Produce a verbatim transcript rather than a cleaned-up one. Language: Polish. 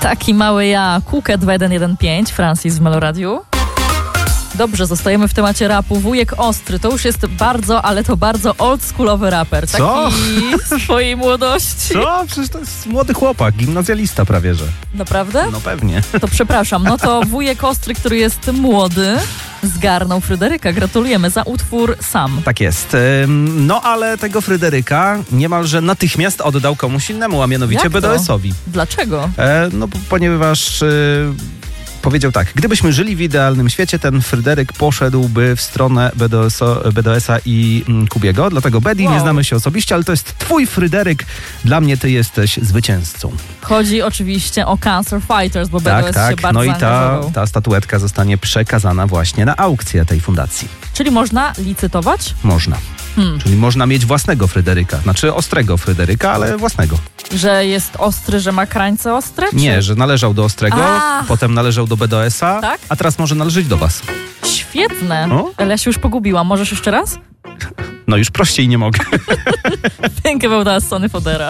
Taki mały ja, Kukę dwa jeden jeden pięć, Francis w Meloradiu. Dobrze, zostajemy w temacie rapu. Wujek Ostry, to już jest bardzo, ale to bardzo oldschoolowy raper. Taki Co? z twojej młodości. Co? Przecież to jest młody chłopak, gimnazjalista prawie, że. Naprawdę? No pewnie. To przepraszam, no to wujek Ostry, który jest młody, zgarnął Fryderyka. Gratulujemy za utwór Sam. Tak jest. Ym, No ale tego Fryderyka niemalże natychmiast oddał komuś innemu, a mianowicie Jak to? B D S-owi. Dlaczego? E, no p- ponieważ... Y- Powiedział tak, gdybyśmy żyli w idealnym świecie, ten Fryderyk poszedłby w stronę B D S-a, B D S-a i mm, Kubiego. Dlatego Bedi, Wow. nie znamy się osobiście, ale to jest twój Fryderyk. Dla mnie ty jesteś zwycięzcą. Chodzi oczywiście o Cancer Fighters, bo B D S Tak, się tak. bardzo No i ta, zaangażował. ta statuetka zostanie przekazana właśnie na aukcję tej fundacji. Czyli można licytować? Można. Hmm. Czyli można mieć własnego Fryderyka. Znaczy ostrego Fryderyka, ale własnego. Że jest ostry, że ma krańce ostre? Czy... Nie, że należał do Ostrego, A. potem należał do B D S-a, Tak? a teraz może należeć do was. Świetne. O? Ale ja się już pogubiłam. Możesz jeszcze raz? No już prościej nie mogę. Think about that, Sonny Fodera.